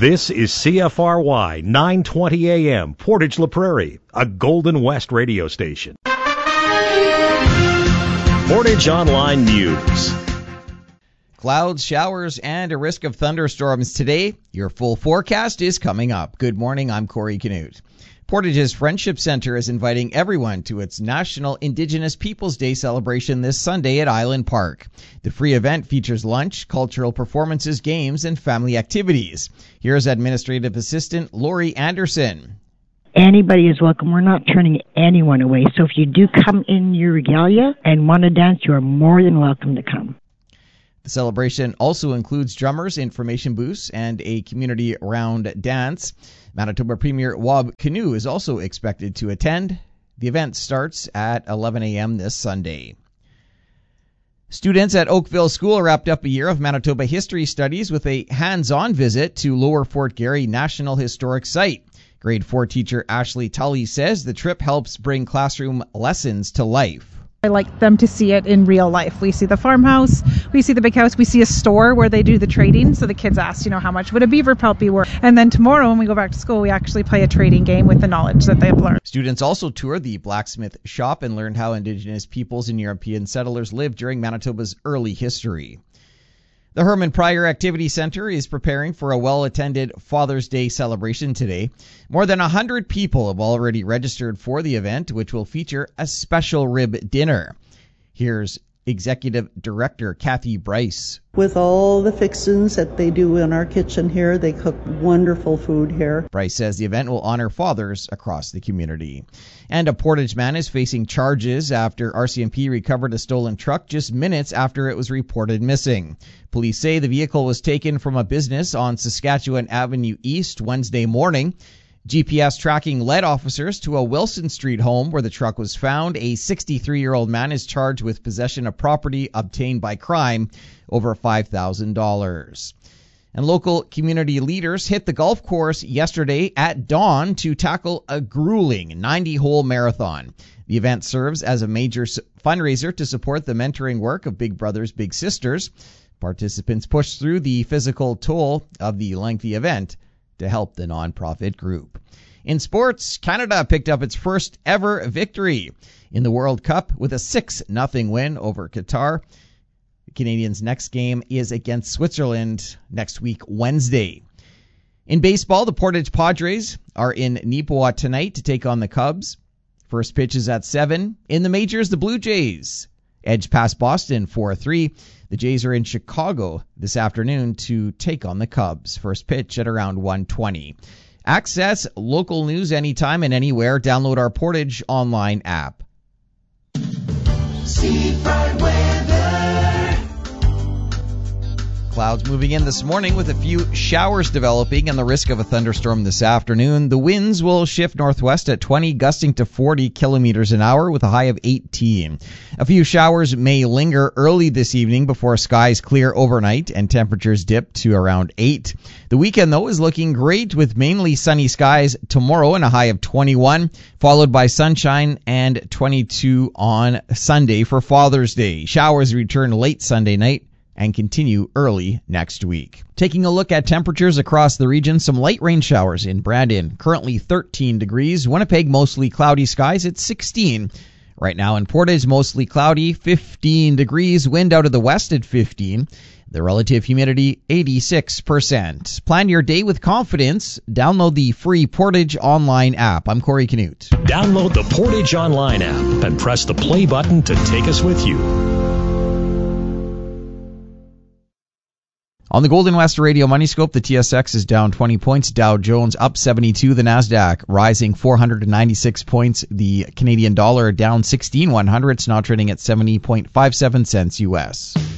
This is CFRY 920 AM, Portage La Prairie, a Golden West radio station. Portage Online News. Clouds, showers, and a risk of thunderstorms today. Your full forecast is coming up. Good morning, I'm Corey Canute. Portage's Friendship Center is inviting everyone to its National Indigenous Peoples Day celebration this Sunday at Island Park. The free event features lunch, cultural performances, games, and family activities. Here's Administrative Assistant Lori Anderson. Anybody is welcome. We're not turning anyone away. So if you do come in your regalia and want to dance, you are more than welcome to come. The celebration also includes drummers, information booths, and a community round dance. Manitoba Premier Wab Kinew is also expected to attend. The event starts at 11 a.m. this Sunday. Students at Oakville School wrapped up a year of Manitoba history studies with a hands-on visit to Lower Fort Garry National Historic Site. Grade 4 teacher Ashley Tully says the trip helps bring classroom lessons to life. I like them to see it in real life. We see the farmhouse, we see the big house, we see a store where they do the trading. So the kids ask, how much would a beaver pelt be worth? And then tomorrow when we go back to school, we actually play a trading game with the knowledge that they've learned. Students also toured the blacksmith shop and learned how Indigenous peoples and European settlers lived during Manitoba's early history. The Herman Pryor Activity Center is preparing for a well-attended Father's Day celebration today. More than 100 people have already registered for the event, which will feature a special rib dinner. Here's Executive Director Kathy Bryce. With all the fixings that they do in our kitchen here, they cook wonderful food here. Bryce says the event will honor fathers across the community. And a Portage man is facing charges after RCMP recovered a stolen truck just minutes after it was reported missing. Police say the vehicle was taken from a business on Saskatchewan Avenue East Wednesday morning. GPS tracking led officers to a Wilson Street home where the truck was found. A 63-year-old man is charged with possession of property obtained by crime over $5,000. And local community leaders hit the golf course yesterday at dawn to tackle a grueling 90-hole marathon. The event serves as a major fundraiser to support the mentoring work of Big Brothers Big Sisters. Participants pushed through the physical toll of the lengthy event to help the nonprofit group. In sports, Canada picked up its first ever victory in the World Cup with a 6-0 win over Qatar. The Canadians' next game is against Switzerland next week, Wednesday. In baseball, the Portage Padres are in Neepawa tonight to take on the Cubs. First pitch is at 7. In the majors, the Blue Jays edge past Boston 4-3. The Jays are in Chicago this afternoon to take on the Cubs. First pitch at around 1:20. Access local news anytime and anywhere. Download our Portage online app. Seafront weather. Clouds moving in this morning with a few showers developing and the risk of a thunderstorm this afternoon. The winds will shift northwest at 20, gusting to 40 kilometers an hour with a high of 18. A few showers may linger early this evening before skies clear overnight and temperatures dip to around 8. The weekend, though, is looking great with mainly sunny skies tomorrow and a high of 21, followed by sunshine and 22 on Sunday for Father's Day. Showers return late Sunday night and continue early next week. Taking a look at temperatures across the region, some light rain showers in Brandon, currently 13 degrees. Winnipeg, mostly cloudy skies at 16. Right now in Portage, mostly cloudy, 15 degrees. Wind out of the west at 15. The relative humidity, 86%. Plan your day with confidence. Download the free Portage Online app. I'm Corey Canute. Download the Portage Online app and press the play button to take us with you. On the Golden West Radio Money Scope, the TSX is down 20 points. Dow Jones up 72. The Nasdaq rising 496 points. The Canadian dollar down 16 100. It's now trading at 70.57 cents U.S.